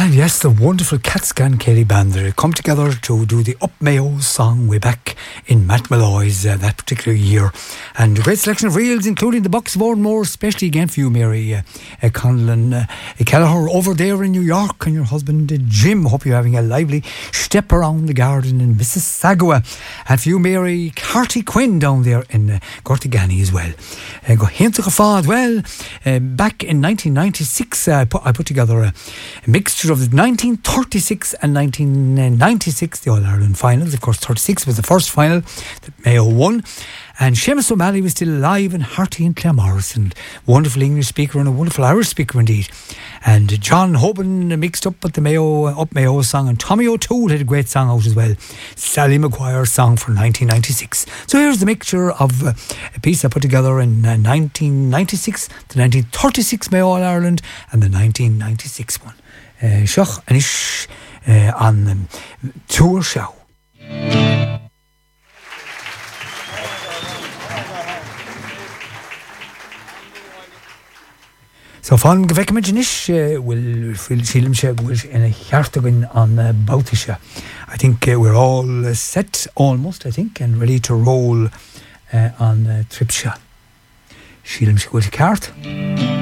And yes, the wonderful Catscan Kelly Band come together to do the Up Mayo song way back in Matt Malloy's that particular year. And a great selection of reels, including the Bucks of Ardmore, especially again for you, Mary Conlon Kelleher over there in New York, and your husband Jim. Hope you're having a lively step around the garden in Mississauga. And for you, Mary Carty Quinn down there in Gortigani as well. Go Hinta Fad. Well, back in 1996, I put together a mixture of the 1936 and 1996, the All-Ireland finals. Of course, 36 was the first final that Mayo won. And Seamus O'Malley was still alive, and hearty and Claremorris, and wonderful English speaker and a wonderful Irish speaker indeed. And John Hoban mixed up with the Up Mayo song, and Tommy O'Toole had a great song out as well, Sally Maguire's song from 1996. So here's the mixture of a piece I put together in 1996, the 1936 Mayo All-Ireland, and the 1996 one. Seach and Ish on the Tour Show. So fan gevekmenish will feel Shilimshe in a Hartagan on Bautisha. I think we're all set almost, I think, and ready to roll on Tripsha. Shilimshe will cart.